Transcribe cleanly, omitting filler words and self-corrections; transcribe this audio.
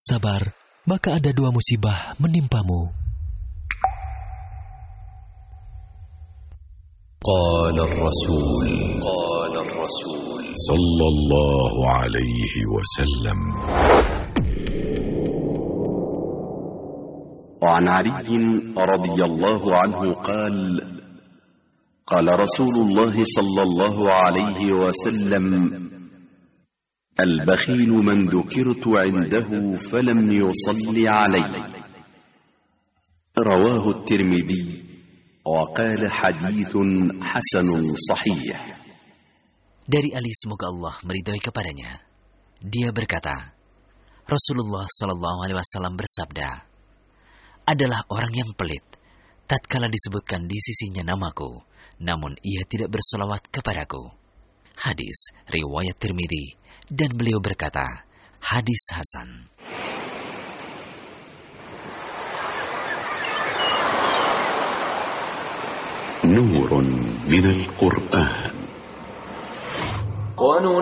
sabar, maka ada 2 musibah menimpamu. قال الرسول صلى الله عليه وسلم: وعن علي رضي الله عنه قال: قال رسول الله صلى الله عليه وسلم: البخيل من ذكرت عنده فلم يصل علي. رواه الترمذي وقال حديث حسن صحيح. Dari Ali, semoga Allah meridhai kepadanya, dia berkata, Rasulullah Shallallahu Alaihi Wasallam bersabda, adalah orang yang pelit tatkala disebutkan di sisinya namaku, namun ia tidak berselawat kepadaku. Hadis riwayat Tirmidzi, dan beliau berkata, hadis hasan. نور من القرآن. وننزل